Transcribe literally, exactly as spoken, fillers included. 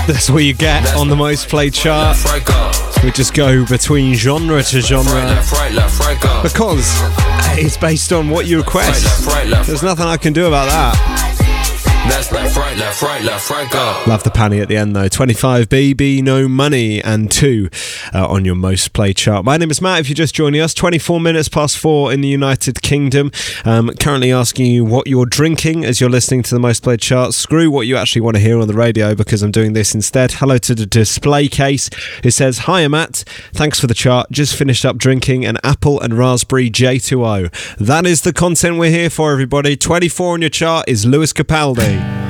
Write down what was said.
That's what you get on the most played chart. We just go between genre to genre because it's based on what you request. There's nothing I can do about that. That's left, right, left, right, left, right, go. Love the panny at the end though. twenty-five B B No Money and two uh, on your most played chart. My name is Matt if you're just joining us. twenty-four minutes past four in the United Kingdom. Um, currently asking you what you're drinking as you're listening to the most played chart. Screw what you actually want to hear on the radio because I'm doing this instead. Hello to the display case. It says, hiya Matt, thanks for the chart. Just finished up drinking an apple and raspberry J two O. That is the content we're here for, everybody. twenty-four on your chart is Lewis Capaldi.